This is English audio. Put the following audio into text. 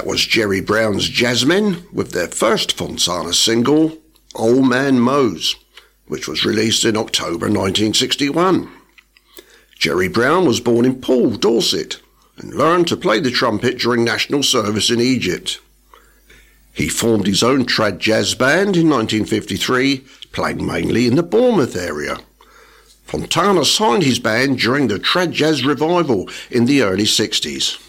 was Jerry Brown's Jazzmen with their first Fontana single, Old Man Mose, which was released in October 1961. Jerry Brown was born in Poole, Dorset, and learned to play the trumpet during national service in Egypt. He formed his own trad jazz band in 1953, playing mainly in the Bournemouth area. Fontana signed his band during the trad jazz revival in the early 60s.